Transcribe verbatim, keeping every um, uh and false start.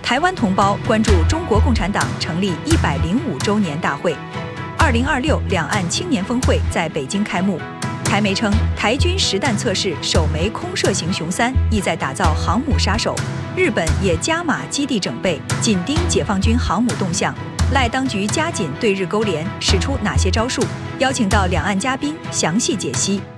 台湾同胞关注中国共产党成立一百零五周年大会。二零二六两岸青年峰会在北京开幕。台媒称，台军实弹测试首枚空射型雄三，意在打造航母杀手。日本也加码基地整备，紧盯解放军航母动向。赖当局加紧对日勾连，使出哪些招数？邀请到两岸嘉宾详细解析。